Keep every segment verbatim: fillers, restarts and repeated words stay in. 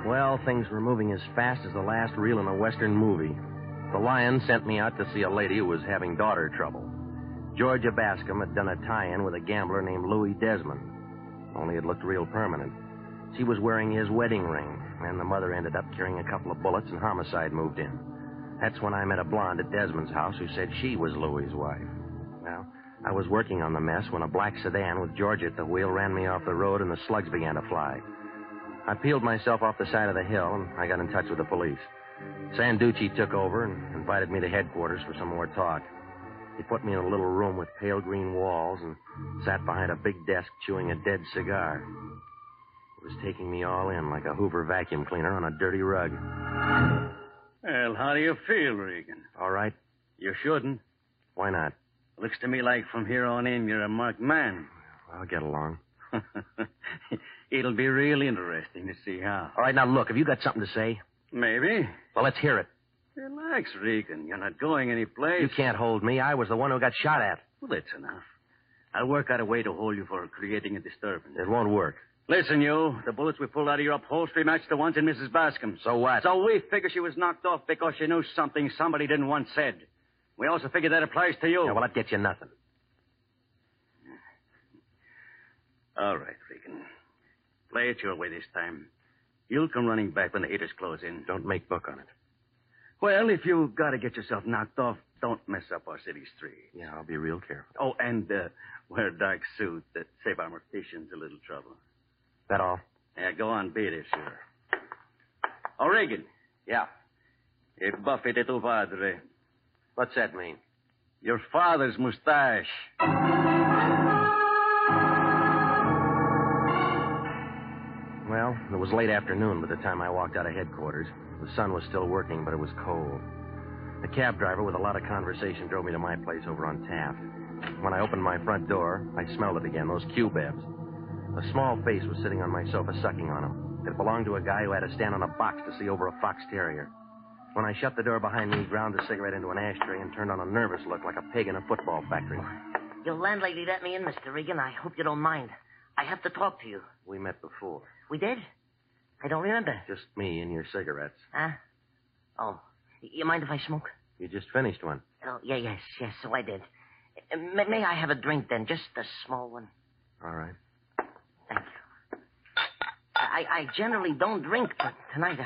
Well, things were moving as fast as the last reel in a Western movie. The Lion sent me out to see a lady who was having daughter trouble. Georgia Bascom had done a tie-in with a gambler named Louis Desmond. Only it looked real permanent. She was wearing his wedding ring, and the mother ended up carrying a couple of bullets, and homicide moved in. That's when I met a blonde at Desmond's house who said she was Louis's wife. Well, I was working on the mess when a black sedan with Georgia at the wheel ran me off the road, and the slugs began to fly. I peeled myself off the side of the hill, and I got in touch with the police. Sanducci took over and invited me to headquarters for some more talk. He put me in a little room with pale green walls and sat behind a big desk chewing a dead cigar. He was taking me all in like a Hoover vacuum cleaner on a dirty rug. Well, how do you feel, Regan? All right. You shouldn't. Why not? Looks to me like from here on in you're a marked man. I'll get along. It'll be real interesting to see how. All right, now look, have you got something to say? Maybe. Well, let's hear it. Relax, Regan. You're not going anyplace. You can't hold me. I was the one who got shot at. Well, that's enough. I'll work out a way to hold you for creating a disturbance. It won't work. Listen, you. The bullets we pulled out of your upholstery matched the ones in Missus Bascom's. So what? So we figure she was knocked off because she knew something somebody didn't want said. We also figure that applies to you. Yeah, well, that gets you nothing. All right, Regan. Play it your way this time. You'll come running back when the haters close in. Don't make book on it. Well, if you got to get yourself knocked off, don't mess up our city streets. Yeah, I'll be real careful. Oh, and uh, wear a dark suit that save our morticians a little trouble. That all? Yeah, go on, beat it, sure. Oh, Regan. Yeah. E buffi de tuo padre. What's that mean? Your father's mustache. Well, it was late afternoon by the time I walked out of headquarters. The sun was still working, but it was cold. The cab driver, with a lot of conversation, drove me to my place over on Taft. When I opened my front door, I smelled it again, those cubebs. A small face was sitting on my sofa, sucking on them. It belonged to a guy who had to stand on a box to see over a fox terrier. When I shut the door behind me, he ground the cigarette into an ashtray and turned on a nervous look like a pig in a football factory. Your landlady let me in, Mister Regan. I hope you don't mind. I have to talk to you. We met before. We did? I don't remember. Just me and your cigarettes. Huh? Oh. You mind if I smoke? You just finished one. Oh, yeah, yes, yes, so I did. Uh, May, may I have a drink, then? Just a small one. All right. Thank you. I, I generally don't drink, but tonight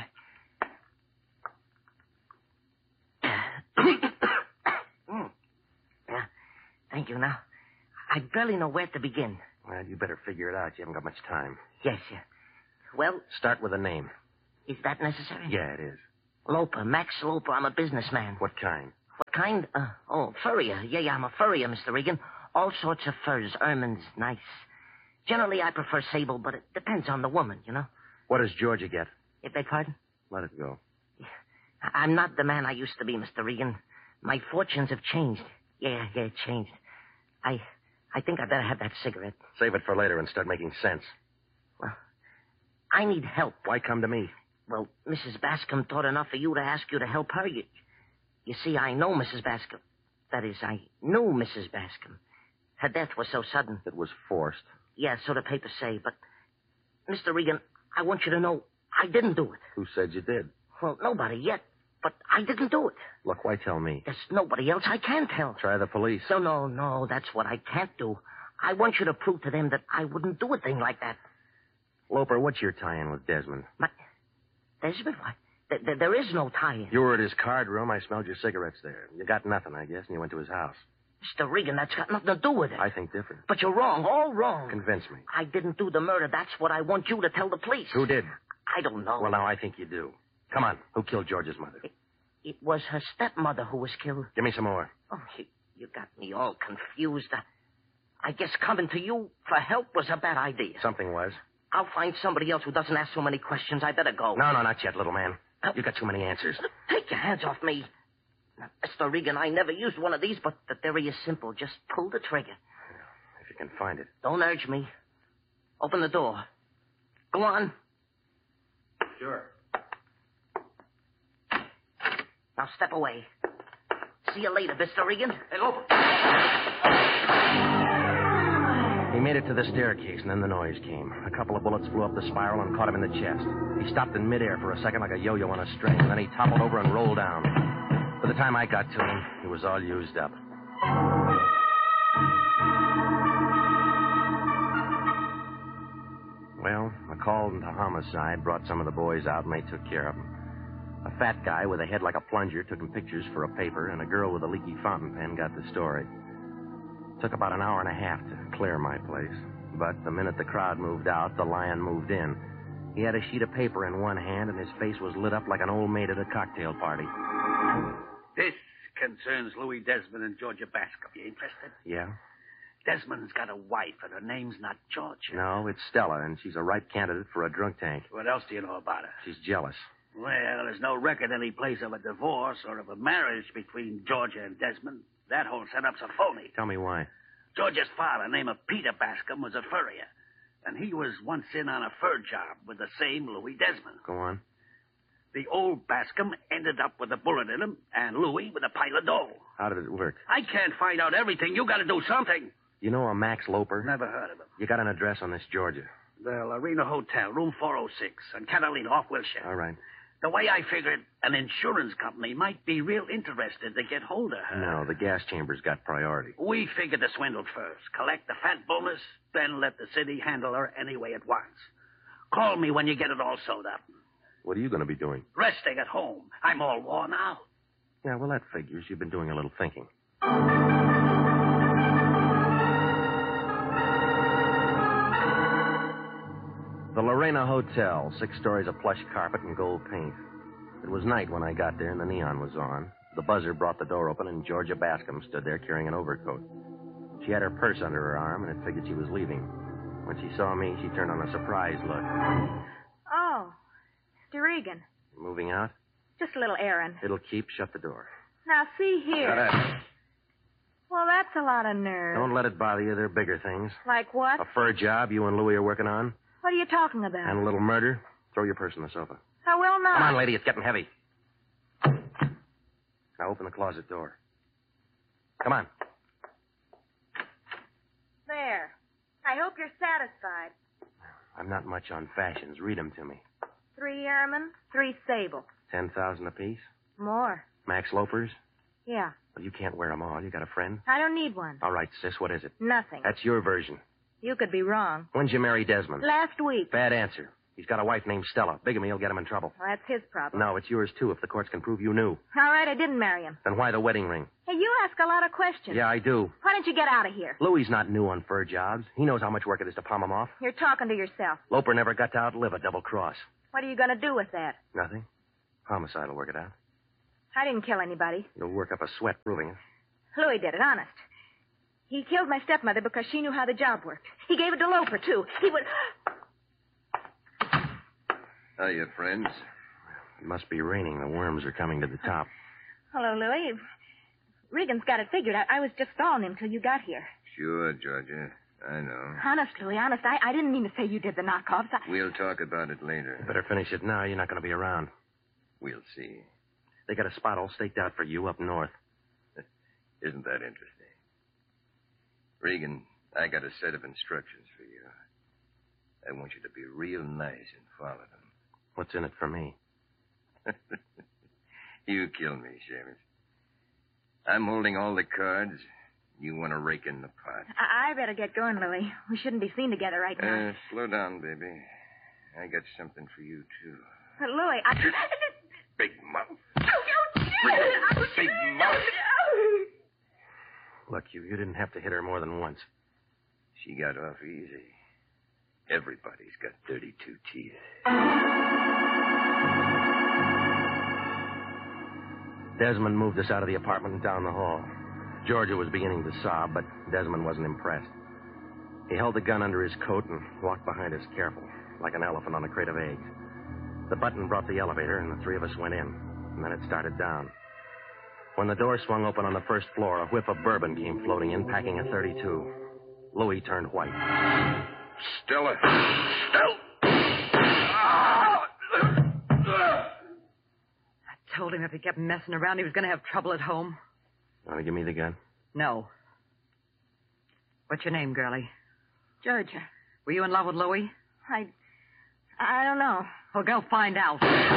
I... mm. Yeah, thank you. Now, I barely know where to begin. Well, you better figure it out. You haven't got much time. Yes, yeah. Well... Start with a name. Is that necessary? Yeah, it is. Loper, Max Loper. I'm a businessman. What kind? What kind? Uh, oh, furrier. Yeah, yeah, I'm a furrier, Mister Regan. All sorts of furs, ermines, nice. Generally, I prefer sable, but it depends on the woman, you know. What does Georgia get? If beg pardon? Let it go. I'm not the man I used to be, Mister Regan. My fortunes have changed. Yeah, yeah, it changed. I I think I better have that cigarette. Save it for later and start making sense. Well, I need help. Why come to me? Well, Missus Bascom thought enough of you to ask you to help her. You, you see, I know Missus Bascom. That is, I knew Missus Bascom. Her death was so sudden. It was forced. Yeah, so the papers say. But, Mister Regan, I want you to know I didn't do it. Who said you did? Well, nobody yet. But I didn't do it. Look, why tell me? There's nobody else I can tell. Try the police. No, no, no, that's what I can't do. I want you to prove to them that I wouldn't do a thing like that. Loper, what's your tie-in with Desmond? My... Desmond? What? There, there, there is no tie-in. You were at his card room. I smelled your cigarettes there. You got nothing, I guess, and you went to his house. Mister Regan, that's got nothing to do with it. I think different. But you're wrong, all wrong. Convince me. I didn't do the murder. That's what I want you to tell the police. Who did? I don't know. Well, now I think you do. Come on. Who killed George's mother? It, it was her stepmother who was killed. Give me some more. Oh, you, you got me all confused. I, I guess coming to you for help was a bad idea. Something was. I'll find somebody else who doesn't ask so many questions. I better go. No, no, not yet, little man. Uh, you got too many answers. Take your hands off me. Now, Mister Regan, I never used one of these, but the theory is simple. Just pull the trigger. If you can find it. Don't urge me. Open the door. Go on. Sure. Now step away. See you later, Mister Regan. Hey, Loper. He made it to the staircase, and then the noise came. A couple of bullets flew up the spiral and caught him in the chest. He stopped in midair for a second like a yo-yo on a string, and then he toppled over and rolled down. By the time I got to him, he was all used up. Well, a call into homicide brought some of the boys out, and they took care of him. A fat guy with a head like a plunger took him pictures for a paper, and a girl with a leaky fountain pen got the story. It took about an hour and a half to clear my place. But the minute the crowd moved out, the lion moved in. He had a sheet of paper in one hand, and his face was lit up like an old maid at a cocktail party. This concerns Louis Desmond and Georgia Bascom. You interested? Yeah? Desmond's got a wife, and her name's not Georgia. No, it's Stella, and she's a ripe candidate for a drunk tank. What else do you know about her? She's jealous. Well, there's no record any place of a divorce or of a marriage between Georgia and Desmond. That whole setup's a phony. Tell me why. Georgia's father, named Peter Bascom, was a furrier. And he was once in on a fur job with the same Louis Desmond. Go on. The old Bascom ended up with a bullet in him, and Louis with a pile of dough. How did it work? I can't find out everything. You got to do something. You know a Max Loper? Never heard of him. You got an address on this Georgia. The Lorena Hotel, room four oh six, on Catalina off Wilshire. All right. The way I figured, an insurance company might be real interested to get hold of her. No, the gas chamber's got priority. We figured the swindle first. Collect the fat bonus, then let the city handle her any way it wants. Call me when you get it all sewed up. What are you going to be doing? Resting at home. I'm all worn out. Yeah, well, that figures. You've been doing a little thinking. The Lorena Hotel, six stories of plush carpet and gold paint. It was night when I got there and the neon was on. The buzzer brought the door open and Georgia Bascom stood there carrying an overcoat. She had her purse under her arm and it figured she was leaving. When she saw me, she turned on a surprised look. Oh, Mister Regan. Moving out? Just a little errand. It'll keep. Shut the door. Now, see here. Shut up. Well, that's a lot of nerve. Don't let it bother you. There are bigger things. Like what? A fur job you and Louie are working on. What are you talking about? And a little murder. Throw your purse on the sofa. I will not. Come on, lady. It's getting heavy. Now open the closet door. Come on. There. I hope you're satisfied. I'm not much on fashions. Read them to me. Three ermine, three sable. Ten thousand apiece. More. Max Lopers. Yeah. Well, you can't wear them all. You got a friend? I don't need one. All right, sis. What is it? Nothing. That's your version. You could be wrong. When'd you marry Desmond? Last week. Bad answer. He's got a wife named Stella. Bigamy will get him in trouble. Well, that's his problem. No, it's yours, too, if the courts can prove you knew. All right, I didn't marry him. Then why the wedding ring? Hey, you ask a lot of questions. Yeah, I do. Why don't you get out of here? Louie's not new on fur jobs. He knows how much work it is to palm him off. You're talking to yourself. Loper never got to outlive a double cross. What are you going to do with that? Nothing. Homicide will work it out. I didn't kill anybody. You'll work up a sweat proving it. Louis did it, honest. He killed my stepmother because she knew how the job worked. He gave it to Loper, too. He would... Hiya, friends. It must be raining. The worms are coming to the top. Hello, Louis. Regan's got it figured. I, I was just stalling him till you got here. Sure, Georgia. I know. Honest, Louis, honest. I, I didn't mean to say you did the knockoffs. I... We'll talk about it later. You better finish it now. You're not going to be around. We'll see. They got a spot all staked out for you up north. Isn't that interesting? Regan, I got a set of instructions for you. I want you to be real nice and follow them. What's in it for me? You kill me, Seamus. I'm holding all the cards. You want to rake in the pot. I, I better get going, Louis. We shouldn't be seen together right now. Uh, slow down, baby. I got something for you, too. But, Louis, I... Big mouth. Big, big mouth. Look, you, you didn't have to hit her more than once. She got off easy. Everybody's got thirty-two teeth. Desmond moved us out of the apartment and down the hall. Georgia was beginning to sob, but Desmond wasn't impressed. He held the gun under his coat and walked behind us careful, like an elephant on a crate of eggs. The button brought the elevator, and the three of us went in. And then it started down. When the door swung open on the first floor, a whiff of bourbon came floating in, packing a thirty-two. Louis turned white. Stella. Stella. I told him if he kept messing around, he was going to have trouble at home. Want to give me the gun? No. What's your name, girlie? Georgia. Were you in love with Louis? I... I don't know. Well, go find out.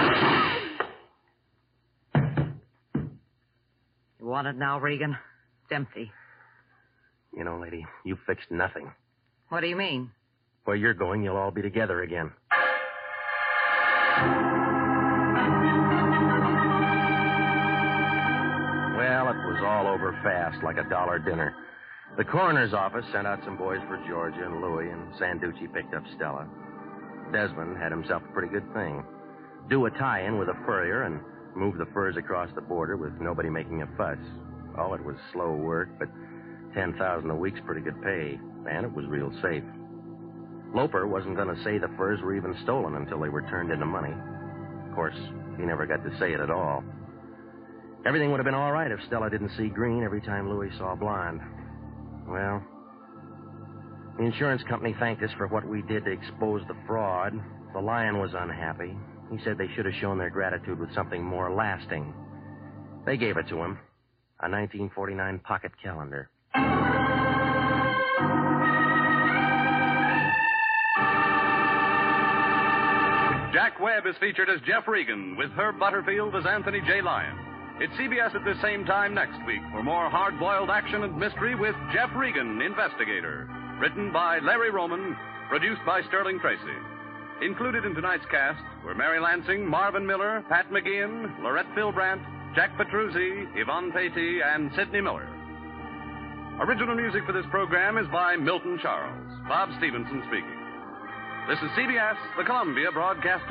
You want it now, Regan? It's empty. You know, lady, you fixed nothing. What do you mean? Where you're going, you'll all be together again. Well, it was all over fast, like a dollar dinner. The coroner's office sent out some boys for Georgia and Louie, and Sanducci picked up Stella. Desmond had himself a pretty good thing. Do a tie-in with a furrier and move the furs across the border with nobody making a fuss. Oh, it was slow work, but ten thousand a week's pretty good pay, and it was real safe. Loper wasn't going to say the furs were even stolen until they were turned into money. Of course, he never got to say it at all. Everything would have been all right if Stella didn't see green every time Louis saw blonde. Well, the insurance company thanked us for what we did to expose the fraud. The Lion was unhappy. He said they should have shown their gratitude with something more lasting. They gave it to him, a nineteen forty-nine pocket calendar. Jack Webb is featured as Jeff Regan, with Herb Butterfield as Anthony J. Lyon. It's C B S at the same time next week for more hard-boiled action and mystery with Jeff Regan, Investigator. Written by Larry Roman, produced by Sterling Tracy. Included in tonight's cast were Mary Lansing, Marvin Miller, Pat McGeehan, Lorette Philbrandt, Jack Petruzzi, Yvonne Patey, and Sidney Miller. Original music for this program is by Milton Charles. Bob Stevenson speaking. This is C B S, the Columbia Broadcasting